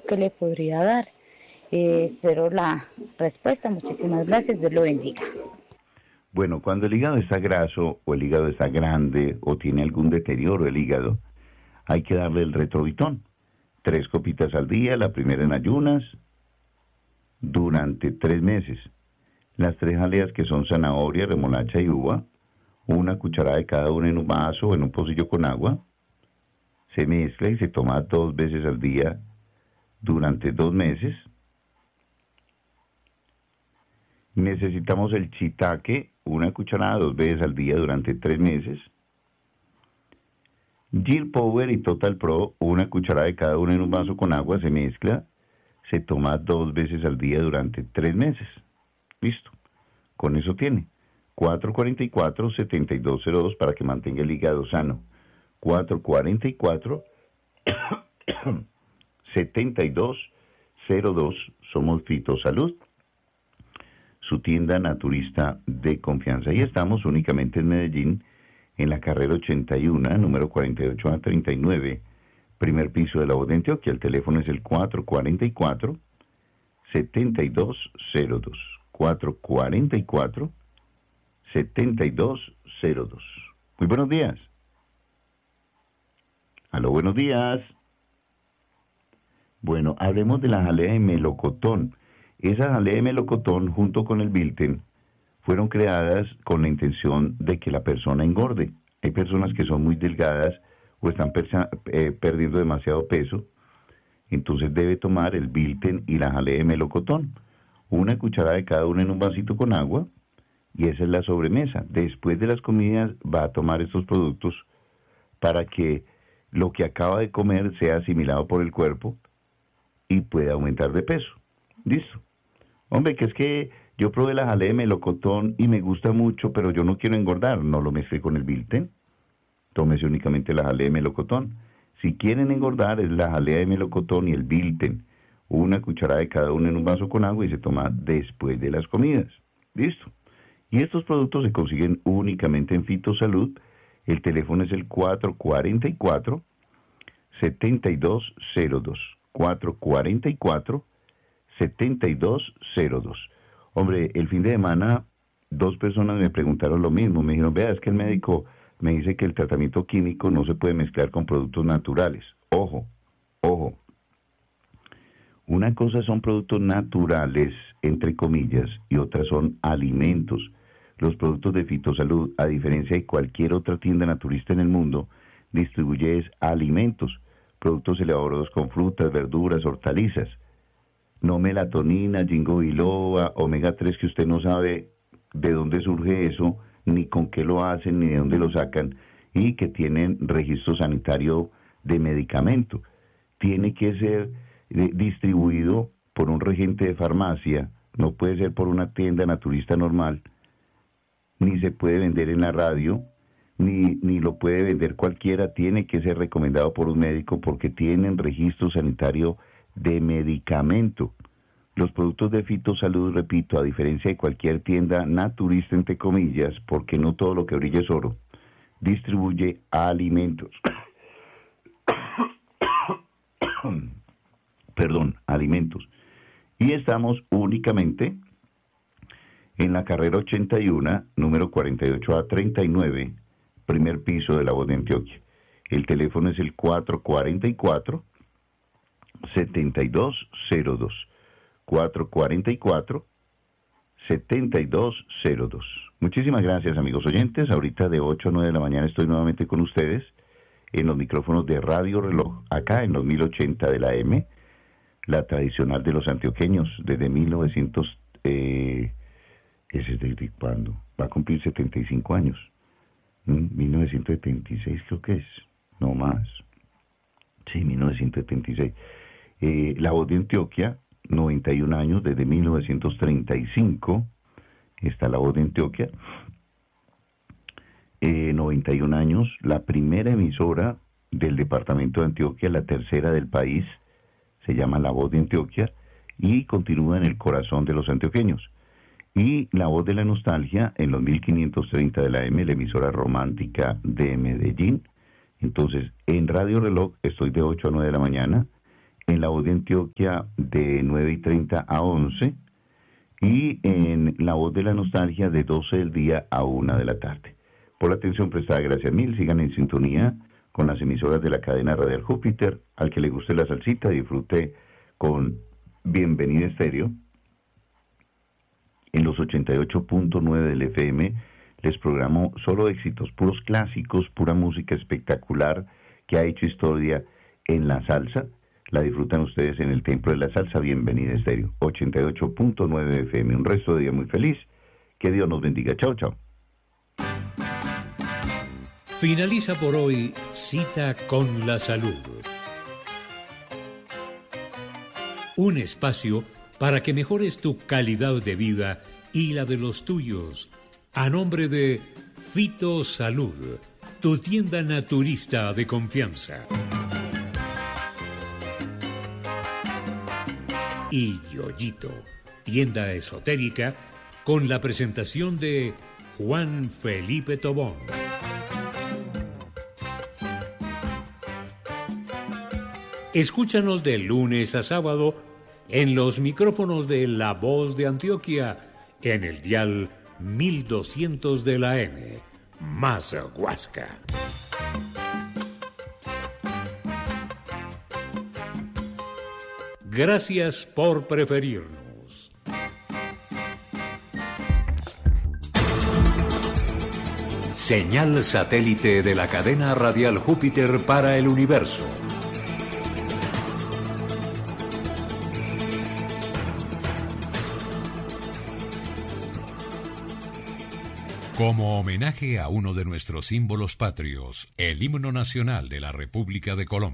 que le podría dar. Espero la respuesta. Muchísimas gracias. Dios lo bendiga. Bueno, cuando el hígado está graso o el hígado está grande o tiene algún deterioro del hígado, hay que darle el Retrovitón. 3 copitas al día, la primera en ayunas, durante 3 meses. Las 3 jaleas que son zanahoria, remolacha y uva, una cucharada de cada una en un vaso o en un pocillo con agua. Se mezcla y se toma 2 veces al día durante 2 meses. Necesitamos el shiitake, una cucharada 2 veces al día durante 3 meses. Gill Power y Total Pro, una cucharada de cada una en un vaso con agua, se mezcla, se toma 2 veces al día durante 3 meses. Listo. Con eso tiene. 444-7202 para que mantenga el hígado sano. 444-7202. Somos Fitosalud, su tienda naturista de confianza. Y estamos únicamente en Medellín, en la carrera 81, número 48A39, primer piso de la voz de Antioquia. El teléfono es el 444-7202. 444-7202. Muy buenos días. Aló, buenos días. Bueno, hablemos de la jalea de melocotón. Esa jalea de melocotón, junto con el Bilten, fueron creadas con la intención de que la persona engorde. Hay personas que son muy delgadas o están perdiendo demasiado peso, entonces debe tomar el Bilten y la jalea de melocotón. Una cucharada de cada una en un vasito con agua, y esa es la sobremesa. Después de las comidas va a tomar estos productos para que lo que acaba de comer sea asimilado por el cuerpo y pueda aumentar de peso. ¿Listo? Hombre, que es que yo probé la jalea de melocotón y me gusta mucho, pero yo no quiero engordar. No lo mezclé con el Bilten. Tómese únicamente la jalea de melocotón. Si quieren engordar, es la jalea de melocotón y el Bilten. Una cucharada de cada uno en un vaso con agua y se toma después de las comidas. ¿Listo? Y estos productos se consiguen únicamente en Fitosalud. El teléfono es el 444-7202. 444-7202. Hombre, el fin de semana 2 personas me preguntaron lo mismo. Me dijeron, vea, es que el médico me dice que el tratamiento químico no se puede mezclar con productos naturales. Ojo, ojo. Una cosa son productos naturales, entre comillas, y otras son alimentos. Los productos de Fitosalud, a diferencia de cualquier otra tienda naturista en el mundo, distribuye alimentos, productos elaborados con frutas, verduras, hortalizas. No melatonina, ginkgo biloba, omega 3, que usted no sabe de dónde surge eso, ni con qué lo hacen, ni de dónde lo sacan, y que tienen registro sanitario de medicamento. Tiene que ser distribuido por un regente de farmacia, no puede ser por una tienda naturista normal, ni se puede vender en la radio, ni lo puede vender cualquiera. Tiene que ser recomendado por un médico porque tienen registro sanitario de medicamento. Los productos de Fitosalud, repito, a diferencia de cualquier tienda naturista, entre comillas, porque no todo lo que brilla es oro, distribuye alimentos. Perdón, alimentos. Y estamos únicamente en la carrera 81, número 48A39, primer piso de la voz de Antioquia. El teléfono es el 444-7202. 444-7202. Muchísimas gracias, amigos oyentes. Ahorita de 8 a 9 de la mañana estoy nuevamente con ustedes en los micrófonos de Radio Reloj, acá en los 1080 de la M, la tradicional de los antioqueños, desde 1900, ese es desde cuándo, va a cumplir 75 años, 1976 creo que es, no más, sí, 1976, la voz de Antioquia, 91 años, desde 1935, está la voz de Antioquia, 91 años, la primera emisora del departamento de Antioquia, la tercera del país, se llama La Voz de Antioquia, y continúa en el corazón de los antioqueños. Y La Voz de la Nostalgia, en los 1530 de la M, la emisora romántica de Medellín. Entonces, en Radio Reloj estoy de 8 a 9 de la mañana, en La Voz de Antioquia de 9:30 a 11 y en La Voz de la Nostalgia de 12 del día a 1 de la tarde. Por la atención prestada, gracias mil. Sigan en sintonía con las emisoras de la cadena Radial Júpiter. Al que le guste la salsita, disfrute con Bienvenida Estéreo. En los 88.9 del FM les programo solo éxitos, puros clásicos, pura música espectacular que ha hecho historia en la salsa. La disfrutan ustedes en el Templo de la Salsa. Bienvenida Estéreo, 88.9 FM. Un resto de día muy feliz. Que Dios nos bendiga. Chao, chao. Finaliza por hoy Cita con la Salud. Un espacio para que mejores tu calidad de vida y la de los tuyos. A nombre de Fito Salud, tu tienda naturista de confianza. Y Yoyito, tienda esotérica, con la presentación de Juan Felipe Tobón. Escúchanos de lunes a sábado en los micrófonos de La Voz de Antioquia, en el dial 1200 de la M, más Huasca. Gracias por preferirnos. Señal satélite de la cadena radial Júpiter para el universo. Como homenaje a uno de nuestros símbolos patrios, el himno nacional de la República de Colombia.